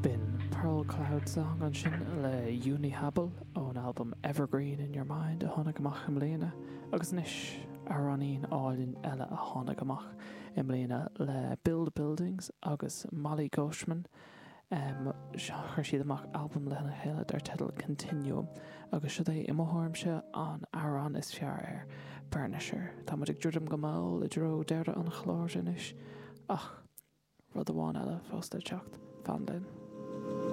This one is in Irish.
Bin Pearl Cloud song an sin le Uni Habel ón album Evergreen in Your Mind a tháinig amach im mbliana agus níis ar aníon áilín eile a tháinig amach im mbliana le Build Buildings agus Molly Goshman chuir siad amach album lena chéile ar title Continuum agus siad é imotharmse an Aran is fear ar Burnisher. Tá muid ag dúirdum go máil I dro deire an chláir sin is ach rud amháin eile fósta teacht fan linn.